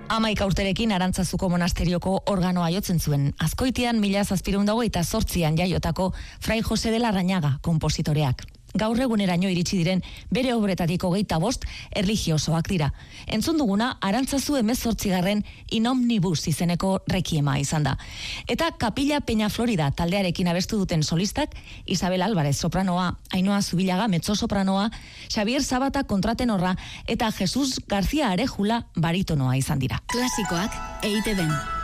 11 urterekin Arantzazuko monasterioko organoa jotzen zuen. Azkoitian 1728an jaiotako Fray Jose de Larrañaga konpositoreak. Gaur eguneraino iritsi diren bere obretatik 25 erlijiosoak dira. Entzun duguna Arantzazu 18. In Omnibus izeneko rekiema izan da. Eta Kapilla Peña Florida taldearekin abestu duten solistak Isabel Álvarez sopranoa, Ainhoa Zubillaga mezzo sopranoa, Xavier Sabata kontratenorra eta Jesus García Arejula baritonoa izan dira. Klasikoak EITB-n.